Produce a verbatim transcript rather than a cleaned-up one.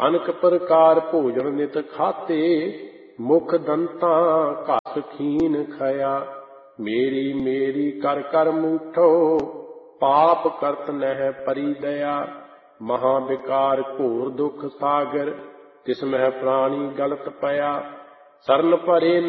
ਅਨਕ ਪ੍ਰਕਾਰ ਭੋਜਨ ਨਿਤ ਖਾਤੇ, ਮੁਖ ਦੰਤਾਂ ਘਸ ਖੀਨ ਖਇਆ। ਮੇਰੀ ਮੇਰੀ ਕਰ ਕਰ ਮੂਠੋ, ਪਾਪ ਕਰਤ ਨਹਿ ਪਰੀ ਦਇਆ। ਮਹਾ ਵਿਕਾਰ ਘੋਰ ਦੁਖ ਸਾਗਰ, ਤਿਸ ਮਹਿ ਪ੍ਰਾਣੀ ਗਲਤ ਪਿਆ। ਸਰਨ ਭਰੇ